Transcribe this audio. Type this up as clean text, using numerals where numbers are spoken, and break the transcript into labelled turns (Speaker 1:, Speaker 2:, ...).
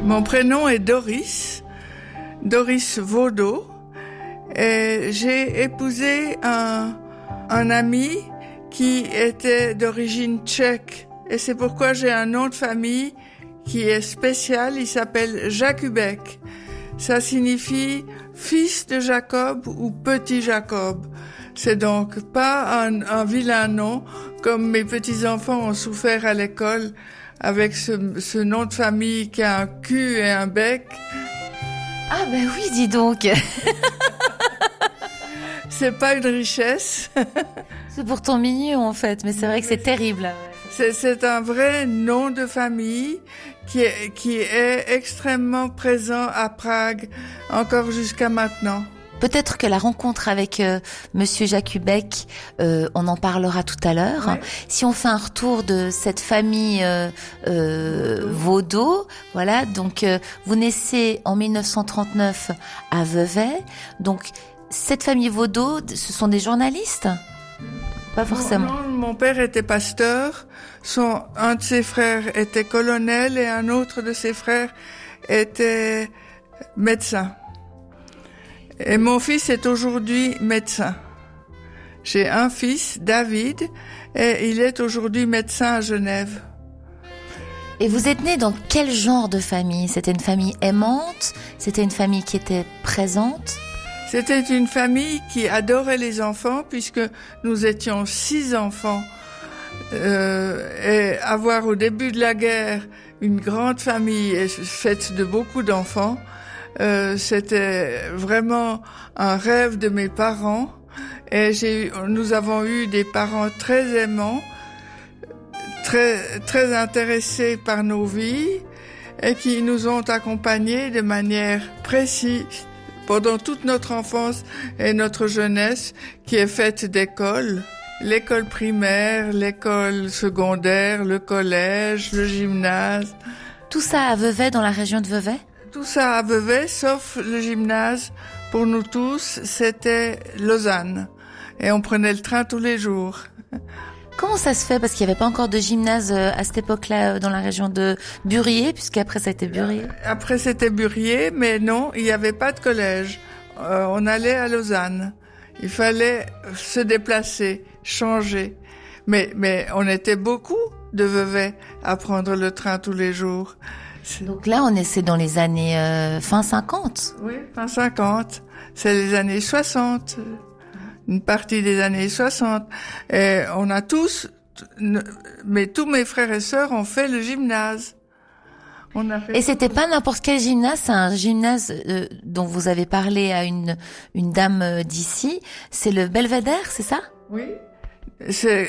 Speaker 1: Mon prénom est Doris Vaudot, et j'ai épousé un ami qui était d'origine tchèque. Et c'est pourquoi j'ai un nom de famille qui est spécial, il s'appelle Jakubek. Ça signifie fils de Jacob ou petit Jacob. C'est donc pas un vilain nom, comme mes petits-enfants ont souffert à l'école avec ce nom de famille qui a un cul et un bec.
Speaker 2: Ah ben oui, dis donc.
Speaker 1: C'est pas une richesse.
Speaker 2: C'est pourtant mignon en fait, mais c'est vrai que c'est terrible.
Speaker 1: C'est un vrai nom de famille qui est extrêmement présent à Prague, encore jusqu'à maintenant.
Speaker 2: Peut-être que la rencontre avec Monsieur Jakubek, on en parlera tout à l'heure.
Speaker 1: Ouais.
Speaker 2: Si on fait un retour de cette famille Vaudot, voilà. Donc vous naissez en 1939 à Vevey. Donc cette famille Vaudot, ce sont des journalistes? Pas forcément.
Speaker 1: Non, mon père était pasteur. Un de ses frères était colonel et un autre de ses frères était médecin. Et mon fils est aujourd'hui médecin. J'ai un fils, David, et il est aujourd'hui médecin à Genève.
Speaker 2: Et vous êtes né dans quel genre de famille? C'était une famille aimante? C'était une famille qui était présente?
Speaker 1: C'était une famille qui adorait les enfants, puisque nous étions 6 enfants. Et avoir au début de la guerre une grande famille faite de beaucoup d'enfants, c'était vraiment un rêve de mes parents. Et nous avons eu des parents très aimants, très intéressés par nos vies, et qui nous ont accompagnés de manière précise pendant toute notre enfance et notre jeunesse, qui est faite d'écoles. L'école primaire, l'école secondaire, le collège, le gymnase.
Speaker 2: Tout ça à Vevey, dans la région de Vevey?
Speaker 1: Tout ça à Vevey, sauf le gymnase. Pour nous tous, c'était Lausanne. Et on prenait le train tous les jours.
Speaker 2: Comment ça se fait? Parce qu'il n'y avait pas encore de gymnase à cette époque-là dans la région de Burier, puisqu'après ça a été Burier.
Speaker 1: Après c'était Burier, mais non, il n'y avait pas de collège. On allait à Lausanne. Il fallait se déplacer, changer. Mais on était beaucoup de Vevey à prendre le train tous les jours.
Speaker 2: Donc là, c'est dans les années fin 50.
Speaker 1: Oui, fin 50. C'est les années 60. Une partie des années 60. Et on a tous mes frères et sœurs ont fait le gymnase.
Speaker 2: Et c'était pas n'importe quel gymnase, c'est un gymnase dont vous avez parlé à une dame d'ici. C'est le Belvédère, c'est ça?
Speaker 1: Oui.